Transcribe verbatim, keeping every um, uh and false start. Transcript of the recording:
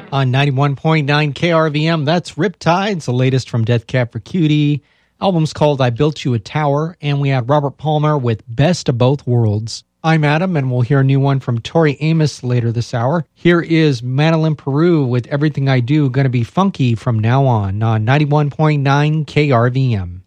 On ninety-one point nine K R V M, that's Riptides, the latest from Death Cab for Cutie. Album's called I Built You a Tower, and we had Robert Palmer with Best of Both Worlds. I'm Adam, and we'll hear a new one from Tori Amos later this hour. Here is Madeline Peru with Everything I Do, Gonna Be Funky from now on, on ninety-one point nine K R V M.